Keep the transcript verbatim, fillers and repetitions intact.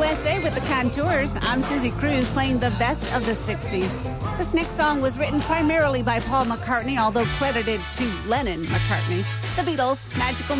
S A with the Contours. I'm Susie Cruz playing the best of the sixties. This next song was written primarily by Paul McCartney, although credited to Lennon McCartney. The Beatles, Magical